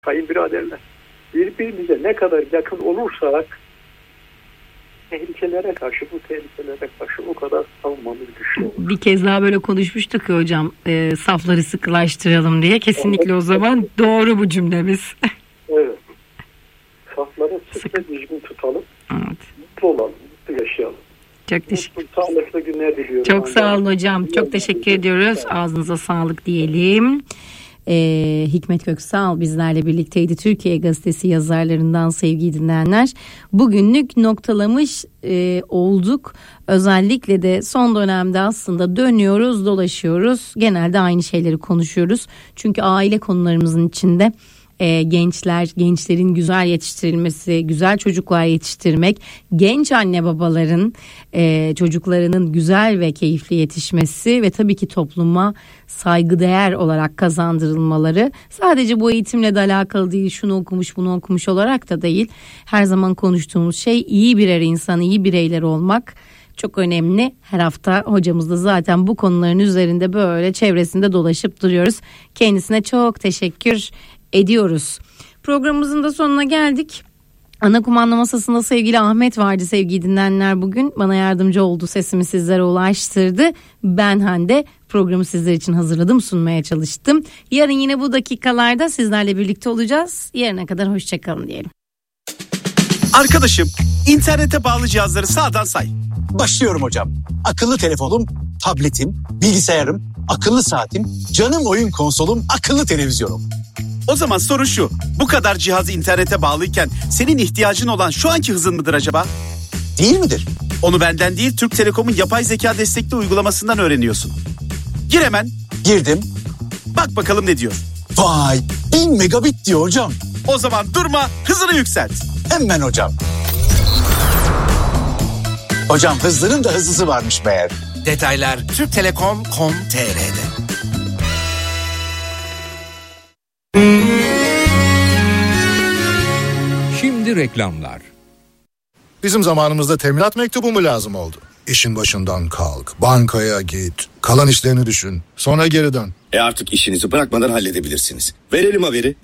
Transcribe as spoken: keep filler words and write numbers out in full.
Kayınbiraderler. Birbirimize ne kadar yakın olursak tehlikelere karşı, bu tehlikelere karşı o kadar savunmamız güçlü olur. Bir kez daha böyle konuşmuştuk ya hocam, e, safları sıkılaştıralım diye. Kesinlikle evet. O zaman doğru bu cümlemiz. Evet. Safları sık ve düzgün tutalım. Evet. Mutlu olalım, mutlu yaşayalım. Çok teşekkür ederim. Sağlıklı günler diliyorum. Çok sağ olun hocam. Çok teşekkür ediyoruz. Ağzınıza sağlık diyelim. Ee, Hikmet Köksal bizlerle birlikteydi. Türkiye Gazetesi yazarlarından sevgili dinleyenler. Bugünlük noktalamış e, olduk. Özellikle de son dönemde aslında dönüyoruz, dolaşıyoruz. Genelde aynı şeyleri konuşuyoruz. Çünkü aile konularımızın içinde e, gençler, gençlerin güzel yetiştirilmesi, güzel çocuklar yetiştirmek, genç anne babaların e, çocuklarının güzel ve keyifli yetişmesi ve tabii ki topluma saygıdeğer olarak kazandırılmaları sadece bu eğitimle de alakalı değil, şunu okumuş bunu okumuş olarak da değil. Her zaman konuştuğumuz şey iyi birer insan, iyi bireyler olmak çok önemli. Her hafta hocamız da zaten bu konuların üzerinde böyle çevresinde dolaşıp duruyoruz. Kendisine çok teşekkür ediyoruz. Programımızın da sonuna geldik. Ana kumanda masasında sevgili Ahmet vardı sevgili dinleyenler, bugün bana yardımcı oldu, sesimi sizlere ulaştırdı. Ben Hande programı sizler için hazırladım, sunmaya çalıştım. Yarın yine bu dakikalarda sizlerle birlikte olacağız. Yarına kadar hoşçakalın diyelim. Arkadaşım, internete bağlı cihazları sağdan say. Başlıyorum hocam. Akıllı telefonum, tabletim, bilgisayarım, akıllı saatim, canım oyun konsolum, akıllı televizyonum. O zaman soru şu: bu kadar cihazı internete bağlıyken senin ihtiyacın olan şu anki hızın mıdır acaba? Değil midir? Onu benden değil, Türk Telekom'un yapay zeka destekli uygulamasından öğreniyorsun. Gir hemen. Girdim. Bak bakalım ne diyor. Vay, bin megabit diyor hocam. O zaman durma, hızını yükselt. Hemen hocam. Hocam hızlının da hızlısı varmış meğer. Detaylar türk telekom nokta com nokta tr'de. Şimdi reklamlar. Bizim zamanımızda teminat mektubu mu lazım oldu? İşin başından kalk, bankaya git, kalan işlerini düşün, sonra geri dön. E artık işinizi bırakmadan halledebilirsiniz. Verelim haberi.